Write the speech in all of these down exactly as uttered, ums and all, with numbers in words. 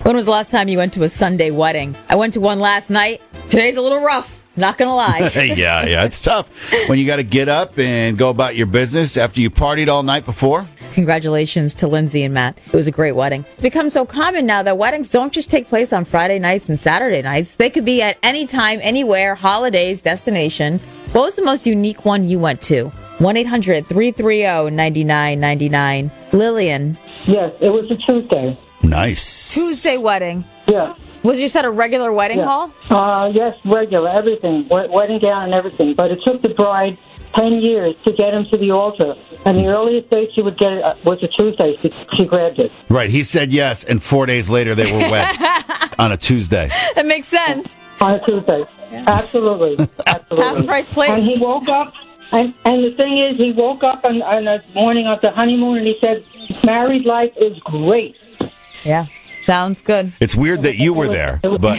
When was the last time you went to a Sunday wedding? I went to one last night. Today's a little rough. Not going to lie. yeah, yeah, it's tough when you got to get up and go about your business after you partied all night before. Congratulations to Lindsay and Matt. It was a great wedding. It's become so common now that weddings don't just take place on Friday nights and Saturday nights. They could be at any time, anywhere, holidays, destination. What was the most unique one you went to? one eight hundred three three zero nine nine nine nine. Lillian. Yes, it was a Tuesday. Nice. Tuesday wedding. Yeah. Was you just at a regular wedding yeah. hall? Uh, yes, regular, everything, wedding gown and everything. But it took the bride ten years to get him to the altar. And the earliest date she would get it was a Tuesday. She, she grabbed it. Right. He said yes, and four days later they were wed on a Tuesday. That makes sense. On a Tuesday. Absolutely. Absolutely. Half price place. And he woke up, and, and the thing is, he woke up on, on the morning of the honeymoon, and he said, married life is great. Yeah. Sounds good. It's weird that you were there, but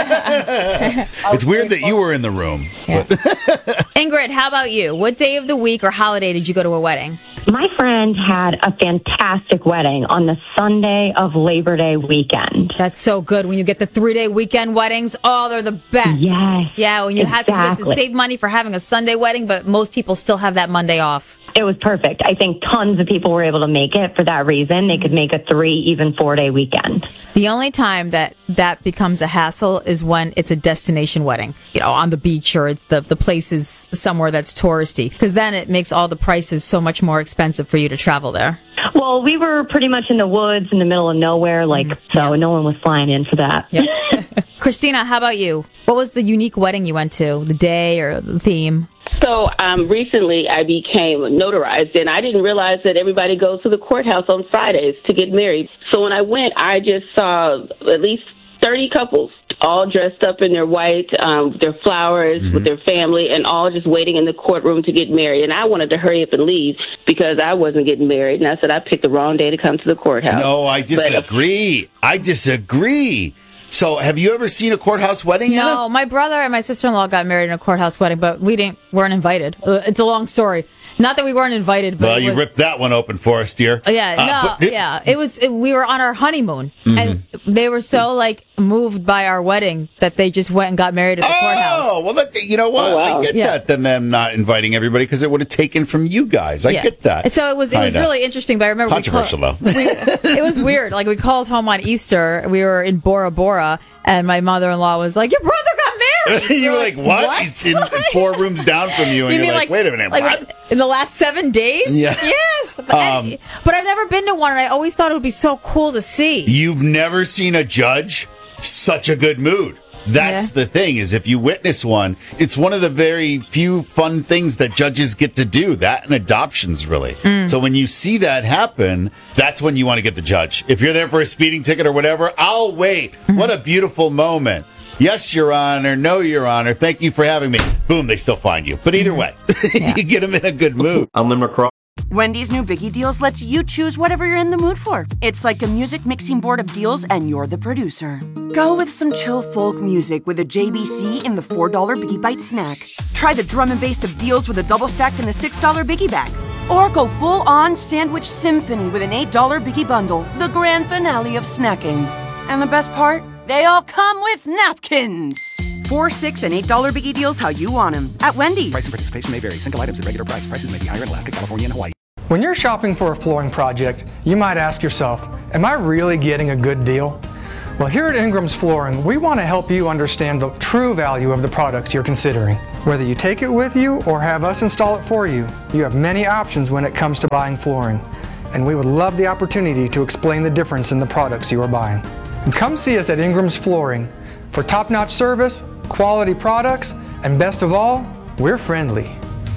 it's weird that you were in the room. Yeah. Ingrid, how about you? What day of the week or holiday did you go to a wedding? My friend had a fantastic wedding on the Sunday of Labor Day weekend. That's so good. When you get the three-day weekend weddings, oh, they're the best. Yes. Yeah, when you exactly. have to, you get to save money for having a Sunday wedding, but most people still have that Monday off. It was perfect. I think tons of people were able to make it for that reason. They could make a three, even four-day weekend. The only time that that becomes a hassle is when it's a destination wedding, you know, on the beach, or it's the, the place is somewhere that's touristy, because then it makes all the prices so much more expensive for you to travel there. Well, we were pretty much in the woods in the middle of nowhere, like, mm-hmm. so yeah. No one was flying in for that. Yep. Christina, how about you? What was the unique wedding you went to, the day or the theme? So um, recently I became notarized, and I didn't realize that everybody goes to the courthouse on Fridays to get married. So when I went, I just saw at least thirty couples all dressed up in their white, um, their flowers, mm-hmm. with their family, and all just waiting in the courtroom to get married. And I wanted to hurry up and leave because I wasn't getting married. And I said I picked the wrong day to come to the courthouse. No, I disagree. But, uh, I disagree. So, have you ever seen a courthouse wedding, Anna? No, my brother and my sister-in-law got married in a courthouse wedding, but we didn't weren't invited. Uh, it's a long story. Not that we weren't invited, but well, it you was, ripped that one open for us, dear. Yeah, uh, no, but, yeah. It was. It, we were on our honeymoon, mm-hmm. and they were so like moved by our wedding that they just went and got married at the oh, courthouse. Oh, well, that, you know what? Oh, wow. I get yeah. that. Then them not inviting everybody because it would have taken from you guys. I yeah. get that. So it was. It I was know. really interesting. But I remember controversial we called, though. We, it was weird. Like we called home on Easter. We were in Bora Bora, and my mother-in-law was like, "Your brother got married." you were like, like, "What?" what? He's in, in four rooms down from you, and you you're like, like, "Wait a minute, like, what?" In the last seven days? Yeah. Yes. But, Um, and, but I've never been to one, and I always thought it would be so cool to see. You've never seen a judge such a good mood. That's Yeah. the thing, is if you witness one, it's one of the very few fun things that judges get to do, that and adoptions, really. Mm. So when you see that happen, that's when you want to get the judge. If you're there for a speeding ticket or whatever, I'll wait. Mm-hmm. What a beautiful moment. Yes, Your Honor. No, Your Honor. Thank you for having me. Boom, they still find you. But either way, Yeah. you get them in a good mood. I'm Lynn McCraw. Wendy's new Biggie Deals lets you choose whatever you're in the mood for. It's like a music mixing board of deals, and you're the producer. Go with some chill folk music with a J B C in the four dollar Biggie Bite snack. Try the drum and bass of deals with a double stack in the six dollar Biggie Bag. Or go full-on sandwich symphony with an eight dollar Biggie Bundle, the grand finale of snacking. And the best part? They all come with napkins. Four, six, and eight dollar Biggie Deals how you want them at Wendy's. Price and participation may vary. Single items at regular price. Prices may be higher in Alaska, California, and Hawaii. When you're shopping for a flooring project, you might ask yourself, am I really getting a good deal? Well, here at Ingram's Flooring, we want to help you understand the true value of the products you're considering. Whether you take it with you or have us install it for you, you have many options when it comes to buying flooring. And we would love the opportunity to explain the difference in the products you are buying. And come see us at Ingram's Flooring for top-notch service, quality products, and best of all, we're friendly.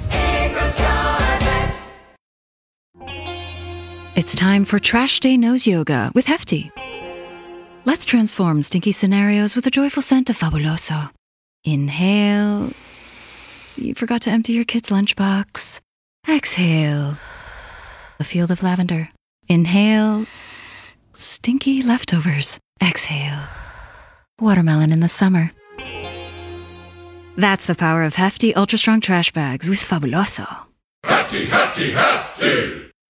It's time for Trash Day Nose Yoga with Hefty. Let's transform stinky scenarios with a joyful scent of Fabuloso. Inhale. You forgot to empty your kid's lunchbox. Exhale. A field of lavender. Inhale. Stinky leftovers. Exhale. Watermelon in the summer. That's the power of Hefty Ultra Strong Trash Bags with Fabuloso. Hefty, hefty, hefty!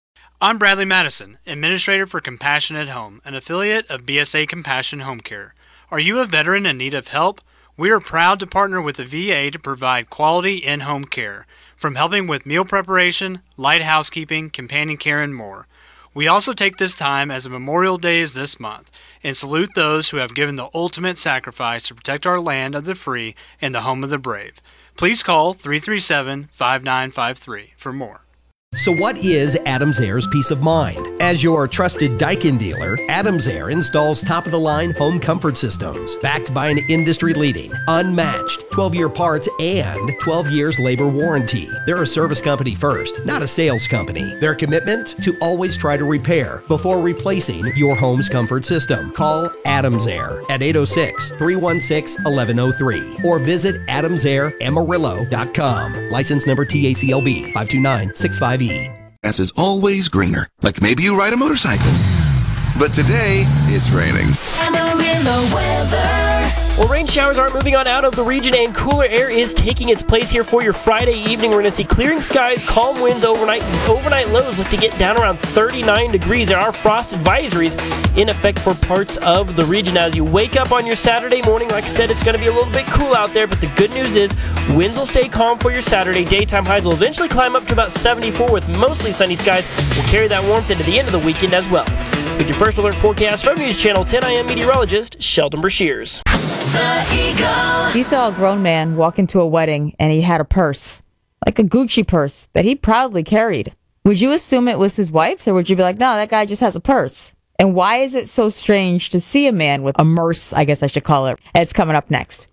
I'm Bradley Madison, Administrator for Compassion at Home, an affiliate of B S A Compassion Home Care. Are you a veteran in need of help? We are proud to partner with the V A to provide quality in-home care, from helping with meal preparation, light housekeeping, companion care, and more. We also take this time, as Memorial Day is this month, and salute those who have given the ultimate sacrifice to protect our land of the free and the home of the brave. Please call three three seven, five nine five three for more. So what is Adams Air's peace of mind? As your trusted Daikin dealer, Adams Air installs top-of-the-line home comfort systems backed by an industry-leading, unmatched twelve-year parts and twelve years labor warranty. They're a service company first, not a sales company. Their commitment? To always try to repair before replacing your home's comfort system. Call Adams Air at eight oh six, three one six, one one oh three or visit adams air amarillo dot com. License number T A C L B five two nine six five E. Grass is always greener, like maybe you ride a motorcycle. But today, it's raining. Amarillo weather. Well, rain showers aren't moving on out of the region, and cooler air is taking its place here for your Friday evening. We're going to see clearing skies, calm winds overnight. Overnight lows look to get down around thirty-nine degrees. There are frost advisories in effect for parts of the region. As you wake up on your Saturday morning, like I said, it's going to be a little bit cool out there, but the good news is winds will stay calm for your Saturday. Daytime highs will eventually climb up to about seventy-four, with mostly sunny skies. We'll carry that warmth into the end of the weekend as well. With your first alert forecast from News Channel ten, I am meteorologist Sheldon Brashears. The Eagle. You saw a grown man walk into a wedding and he had a purse, like a Gucci purse that he proudly carried. Would you assume it was his wife's, or would you be like, no, that guy just has a purse? And why is it so strange to see a man with a merce, I guess I should call it? It's coming up next.